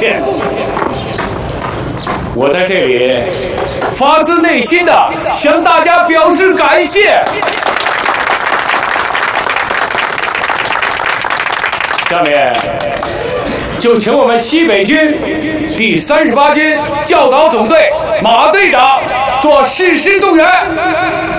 献。我在这里发自内心的向大家表示感谢。下面就请我们西北军第38军教导总队马队长做誓师动员。